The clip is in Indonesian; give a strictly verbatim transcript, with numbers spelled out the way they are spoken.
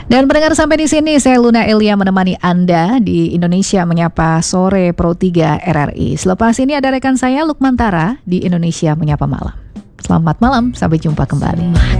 Dan pendengar, sampai di sini saya Luna Elia menemani Anda di Indonesia Menyapa Sore Pro tiga R R I. Selepas ini ada rekan saya Lukman Tara di Indonesia Menyapa Malam. Selamat malam, sampai jumpa kembali.